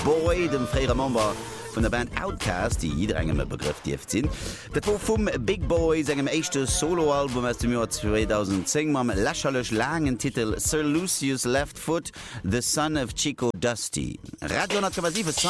Boy, dem freier Member von der Band Outcast, die jeder engem Begriff dieft sinn. Dat war vum Big Boy engem echte Soloalbum aus dem Jahr 2010 mam lächerlech langen Titel Sir Lucius Left Foot, The Son of Chico Dusty. Radio 10,7